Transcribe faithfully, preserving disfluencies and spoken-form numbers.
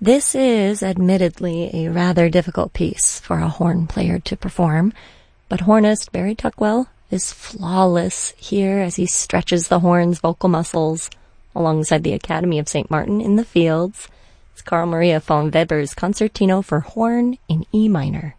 This is admittedly a rather difficult piece for a horn player to perform, but hornist Barry Tuckwell is flawless here as he stretches the horn's vocal muscles alongside the Academy of Saint Martin in the Fields. It's Carl Maria von Weber's Concertino for Horn in E minor.